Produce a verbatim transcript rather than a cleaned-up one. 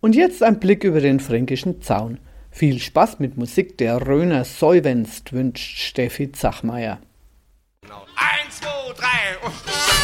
Und jetzt ein Blick über den fränkischen Zaun. Viel Spaß mit Musik, der Röner säuwenst, wünscht Steffi Zachmeier. Eins, zwei, drei und...